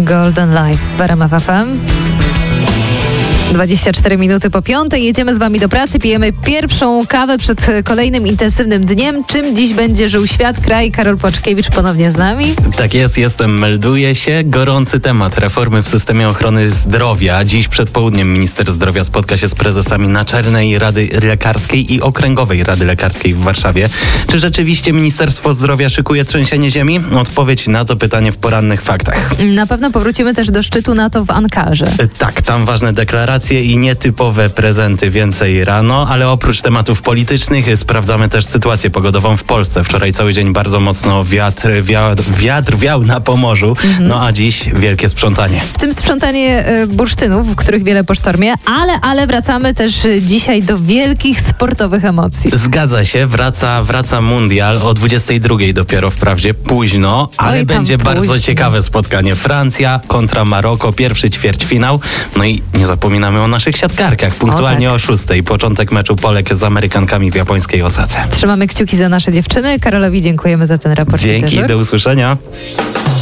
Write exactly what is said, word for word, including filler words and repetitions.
Golden Life w R M F F M. dwadzieścia cztery minuty po piątej. Jedziemy z wami do pracy, pijemy pierwszą kawę przed kolejnym intensywnym dniem. Czym dziś będzie żył świat, kraj? Karol Płaczkiewicz ponownie z nami. Tak jest, jestem, melduję się. Gorący temat reformy w systemie ochrony zdrowia. Dziś przed południem minister zdrowia spotka się z prezesami Naczelnej Rady Lekarskiej i Okręgowej Rady Lekarskiej w Warszawie. Czy rzeczywiście Ministerstwo Zdrowia szykuje trzęsienie ziemi? Odpowiedź na to pytanie w porannych faktach. Na pewno powrócimy też do szczytu NATO w Ankarze. Tak, tam ważne deklaracje i nietypowe prezenty, więcej rano, ale oprócz tematów politycznych sprawdzamy też sytuację pogodową w Polsce. Wczoraj cały dzień bardzo mocno wiatr, wiatr, wiatr wiał na Pomorzu, mhm. no a dziś wielkie sprzątanie. W tym sprzątanie y, bursztynów, w których wiele po sztormie, ale, ale wracamy też dzisiaj do wielkich sportowych emocji. Zgadza się, wraca, wraca mundial o dwudziestej drugiej dopiero, wprawdzie późno, ale Oj, będzie późno. bardzo ciekawe spotkanie. Francja kontra Maroko, pierwszy ćwierćfinał, no i nie zapominamy o naszych siatkarkach. Punktualnie o, tak. o szóstej. Początek meczu Polek z Amerykankami w japońskiej Osace. Trzymamy kciuki za nasze dziewczyny. Karolowi dziękujemy za ten raport. Dzięki, do usłyszenia.